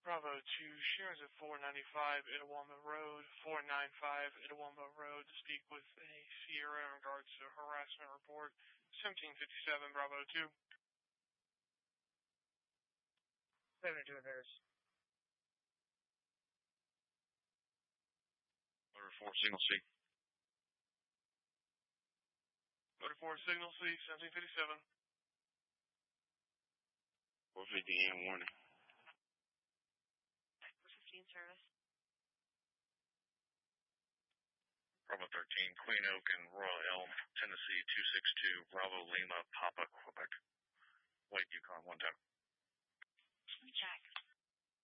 Bravo 2, shares at 495 Itawamba Road, 495 Itawamba Road to speak with a Sierra in regards to a harassment report. 1757 Bravo 2. 72 affairs. Motor 4, signal C. Motor 4, signal C, 1757. 450 AM warning. 415 service. Bravo 13, Queen Oak and Royal Elm, Tennessee 262, Bravo Lima, Papa, Quebec. White Yukon, 1 time. Check.